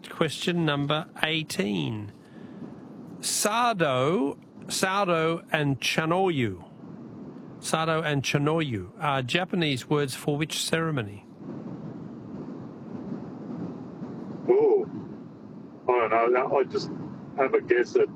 right. Question number 18. Sardo and Chanoyu. Sardo and Chanoyu are Japanese words for which ceremony? Oh, I don't know. I just have a guess at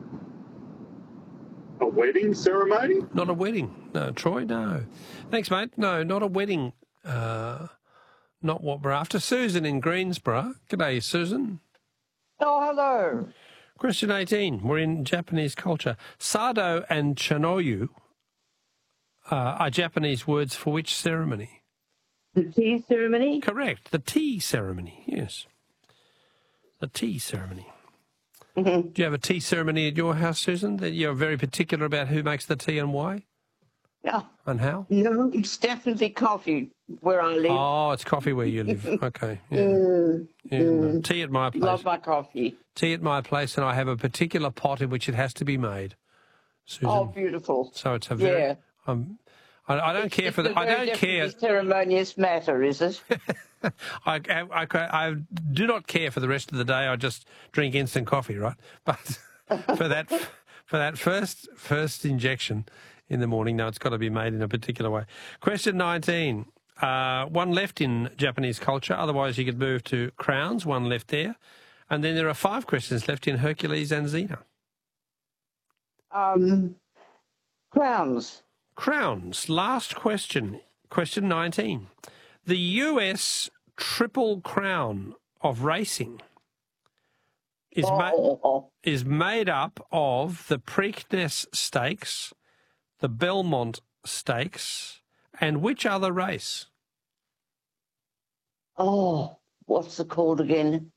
a wedding ceremony. Not a wedding. No, Troy, no. Thanks, mate. No, not a wedding. Not what we're after. Susan in Greensborough. G'day, Susan. Oh, hello. Question 18. We're in Japanese culture. Sardo and Chanoyu are Japanese words for which ceremony? The tea ceremony? Correct. The tea ceremony, yes. The tea ceremony. Mm-hmm. Do you have a tea ceremony at your house, Susan, that you're very particular about who makes the tea and why? Yeah. And how? No, it's definitely coffee where I live. Oh, it's coffee where you live. Okay. Yeah. No. Tea at my place. Love my coffee. Tea at my place, and I have a particular pot in which it has to be made, Susan. Oh, beautiful. So it's a very... Yeah. I don't care for the... I don't care... It's a ceremonious matter, is it? I do not care for the rest of the day. I just drink instant coffee, right? But for that first injection in the morning, no, it's got to be made in a particular way. Question 19. One left in Japanese culture. Otherwise, you could move to crowns. One left there. And then there are 5 questions left in Hercules and Xena. Crowns. Crowns. Last question. Question 19. The US Triple Crown of racing is made up of the Preakness Stakes, the Belmont Stakes, and which other race? Oh, what's it called again?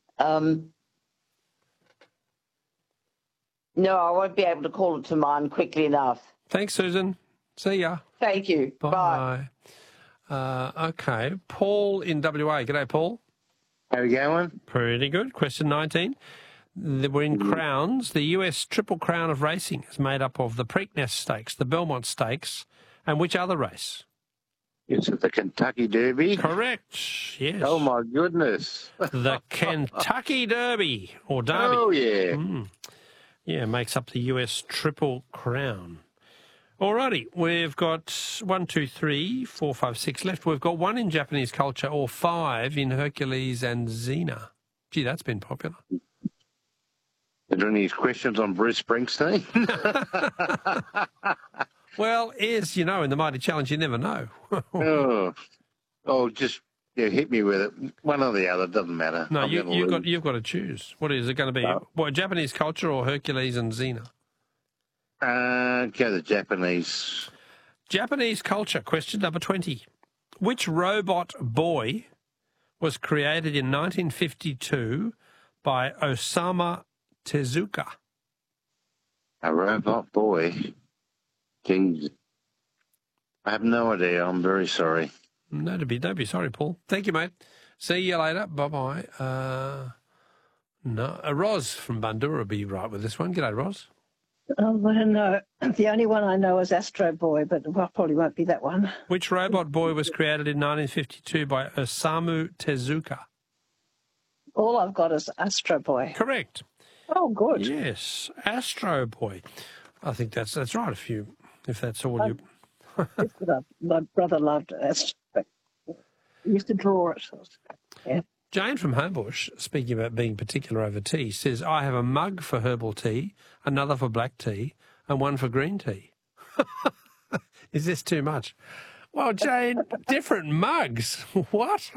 No, I won't be able to call it to mind quickly enough. Thanks, Susan. See ya. Thank you. Bye. Okay. Paul in WA. G'day, Paul. How we going? Pretty good. Question 19. We're in crowns. The US Triple Crown of Racing is made up of the Preakness Stakes, the Belmont Stakes, and which other race? Is it the Kentucky Derby? Correct. Yes. Oh, my goodness. The Kentucky Derby, or Derby. Oh, yeah. Yeah, makes up the US Triple Crown. Alrighty, we've got 1, 2, 3, 4, 5, 6 left. We've got 1 in Japanese culture or 5 in Hercules and Xena. Gee, that's been popular. Are there any questions on Bruce Springsteen? Well, as you know, in the Mighty Challenge, you never know. Just hit me with it. One or the other, doesn't matter. No, you've got to choose. What is it going to be? What, Japanese culture or Hercules and Xena? Go the Japanese. Japanese culture, question number 20. Which robot boy was created in 1952 by Osamu Tezuka? A robot boy? Jeez. I have no idea. I'm very sorry. No, don't be sorry, Paul. Thank you, mate. See you later. Bye-bye. Ros from Bundoora will be right with this one. G'day, Ros. Oh, I don't know. The only one I know is Astro Boy, but probably won't be that one. Which robot boy was created in 1952 by Osamu Tezuka? All I've got is Astro Boy. Correct. Oh, good. Yes, Astro Boy. I think that's right. If that's all you. My brother loved Astro. He used to draw it. Yeah. Jane from Homebush, speaking about being particular over tea, says, I have a mug for herbal tea, another for black tea, and one for green tea. Is this too much? Well, Jane, different mugs. What?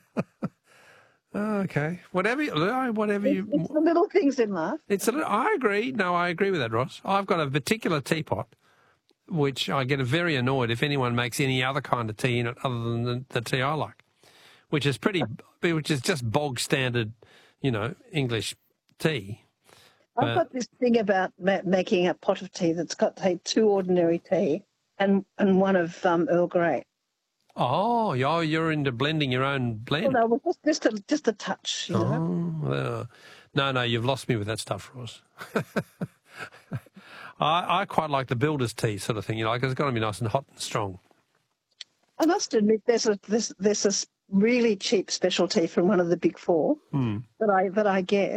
Okay. Whatever you... It's the little things in life. I agree. No, I agree with that, Ross. I've got a particular teapot, which I get very annoyed if anyone makes any other kind of tea in it other than the tea I like. Which is just bog standard, English tea. I've got this thing about making a pot of tea that's got 2 ordinary tea and one of Earl Grey. Oh, you're into blending your own blend. Well, no, just a touch. You know? No, you've lost me with that stuff, Ross. I quite like the builder's tea sort of thing, because it's got to be nice and hot and strong. I must admit, there's a really cheap specialty from one of the big 4 that I get.